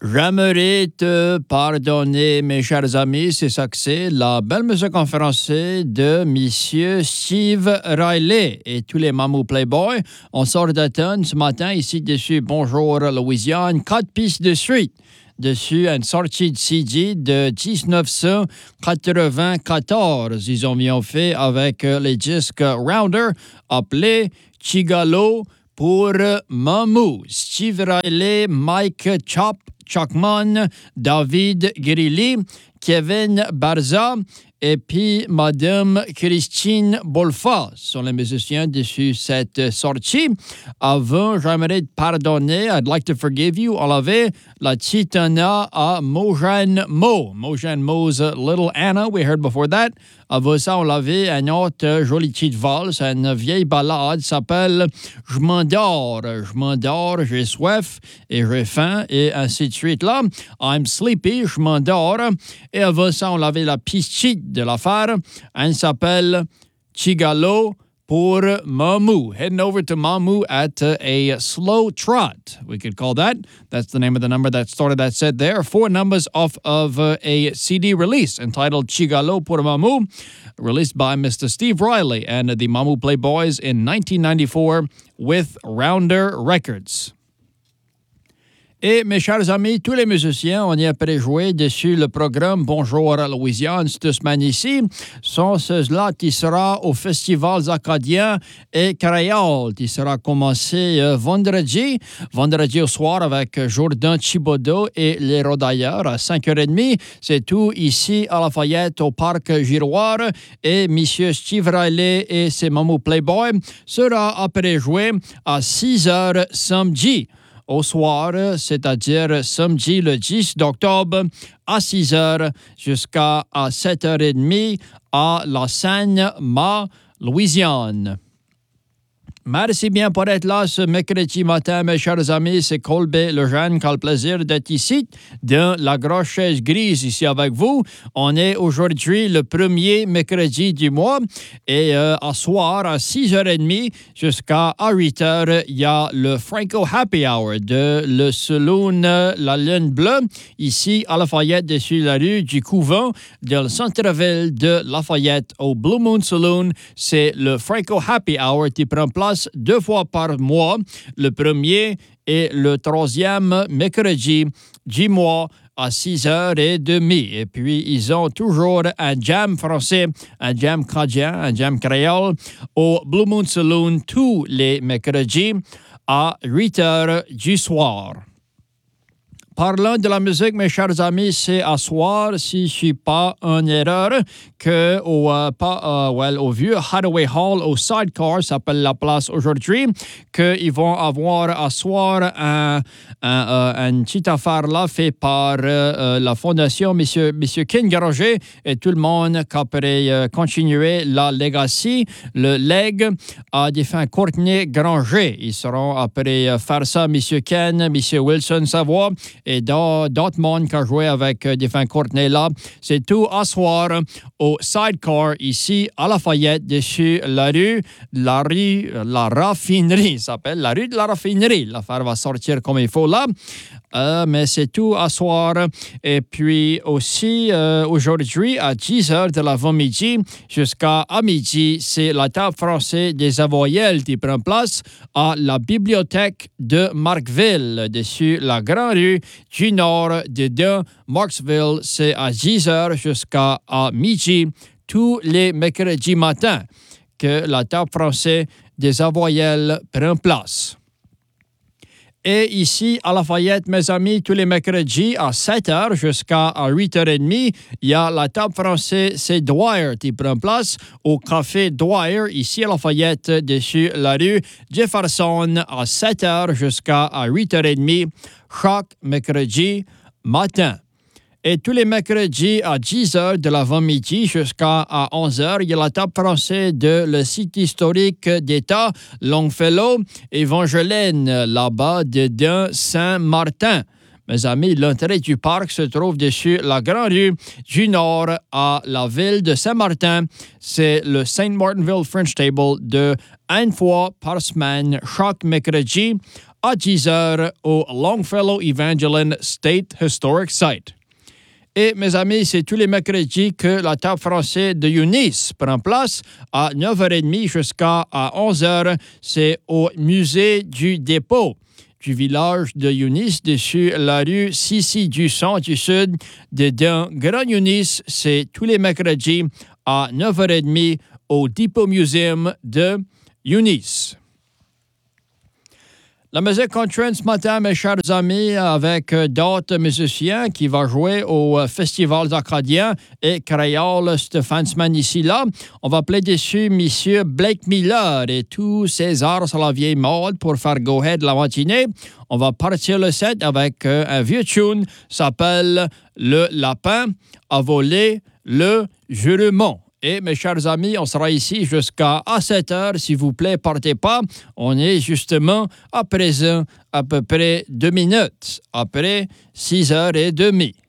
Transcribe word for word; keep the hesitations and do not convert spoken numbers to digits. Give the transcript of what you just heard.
J'aimerais te pardonner, mes chers amis, c'est ça que c'est, la belle musique en français de Monsieur Steve Riley et tous les Mamou Playboy. On sort d'automne ce matin, ici dessus, Bonjour Louisiane, quatre pistes de suite. Dessus, une sortie de C D de dix-neuf cent quatre-vingt-quatorze. Ils ont bien fait avec les disques Rounder, appelé Chigalo pour Mamou. Steve Riley, Mike Chop, Chuckman, David Grilly, Kevin Barza et puis Madame Christine Bolfa sont les musiciens dessus cette sortie. Avant, j'aimerais te pardonner, I'd like to forgive you. On avait la titana à Mojan Mo. Mojan Mo's Little Anna, we heard before that. Avant ça, on l'avait une autre jolie petite valse, une vieille ballade, s'appelle « Je m'endors, je m'endors, j'ai soif et j'ai faim » et ainsi de suite là. « I'm sleepy, je m'endors » et avant ça, on avait la piste de l'affaire. Elle s'appelle « Chigalo » pour Mamou. Heading over to Mamou at uh, a slow trot, we could call that. That's the name of the number that started that set there. Four numbers off of uh, a C D release entitled Chigalo pour Mamou, released by Mister Steve Riley and the Mamou Playboys in nineteen ninety-four with Rounder Records. Et mes chers amis, tous les musiciens, on y a préjoué dessus le programme Bonjour à Louisiane cette semaine ici, sont ceux-là qui sera au Festival acadien et créole, qui sera commencé euh, vendredi, vendredi au soir avec Jourdain Thibodeau et les Rodailleurs à cinq heures trente. C'est tout ici à Lafayette au Parc Giroir et M. Steve Riley et ses Mamou Playboy sera après joué à six heures samedi. Au soir, c'est-à-dire samedi le dix octobre à six heures jusqu'à sept heures trente à la Seine-Ma, Louisiane. Merci bien pour être là ce mercredi matin, mes chers amis. C'est Colbert Lejeune qui a le plaisir d'être ici, dans la grosse chaise grise ici avec vous. On est aujourd'hui le premier mercredi du mois et euh, à soir, à six heures trente jusqu'à huit heures, il y a le Franco Happy Hour de le Saloon La Lune Bleue, ici à Lafayette, dessus la rue du Couvent, dans le centre-ville de Lafayette, au Blue Moon Saloon. C'est le Franco Happy Hour qui prend place deux fois par mois, le premier et le troisième mercredi du mois à six heures trente. Et puis, ils ont toujours un jam français, un jam canadien, un jam créole au Blue Moon Saloon tous les mercredis à huit heures du soir. Parlant de la musique, mes chers amis, c'est à soir, si je ne suis pas en erreur, que au, uh, pas, uh, well, au vieux Hathaway Hall, au Sidecar, ça s'appelle la place aujourd'hui, qu'ils vont avoir à soir un, un, uh, une petite affaire là faite par uh, uh, la fondation Monsieur, Monsieur Ken Granger et tout le monde qui pourrait uh, continuer la legacy, le leg à défunt Courtney Granger. Ils seront après uh, faire ça, Monsieur Ken, Monsieur Wilson Savoie, et d'autres mondes qui ont joué avec euh, défunt Courtney là. C'est tout à soir au Sidecar ici à Lafayette, dessus la rue, la rue, la raffinerie, ça s'appelle la rue de la raffinerie. L'affaire va sortir comme il faut là. Euh, mais c'est tout à soir. Et puis aussi, euh, aujourd'hui, à dix heures de l'avant-midi jusqu'à à midi, c'est la table française des Avoyelles qui prend place à la bibliothèque de Markville, dessus la grande rue du nord de de Marksville. C'est à dix heures jusqu'à à midi, tous les mercredis matins, que la table française des Avoyelles prend place. Et ici, à Lafayette, mes amis, tous les mercredis à sept heures jusqu'à huit heures trente, il y a la table française, c'est Dwyer qui prend place au Café Dwyer, ici à Lafayette, dessus la rue Jefferson, à sept heures jusqu'à huit heures trente, chaque mercredi matin. Et tous les mercredis à dix heures de l'avant-midi jusqu'à onze heures, il y a la table française de le site historique d'État Longfellow, Évangéline, là-bas, dedans Saint-Martin. Mes amis, l'entrée du parc se trouve dessus la grande rue du Nord à la ville de Saint-Martin. C'est le Saint Martinville French Table de une fois par semaine, chaque mercredi à dix heures au Longfellow Evangeline State Historic Site. Et mes amis, c'est tous les mercredis que la table française de Eunice prend place à neuf heures trente jusqu'à onze heures. C'est au musée du dépôt du village de Eunice, dessus la rue Sissi du centre du sud de Grand Eunice. C'est tous les mercredis à neuf heures trente au Depot Museum de Eunice. La musique continue ce matin, mes chers amis, avec d'autres musiciens qui vont jouer au Festival d'Acadien et créole cette semaine ici-là. On va appeler dessus M. Blake Miller et tous ses arts sur la vieille mode pour faire go-ahead la matinée. On va partir le set avec un vieux tune, s'appelle « Le lapin a volé le jument ». Et mes chers amis, on sera ici jusqu'à sept heures. S'il vous plaît, partez pas. On est justement à présent à peu près deux minutes après six heures trente.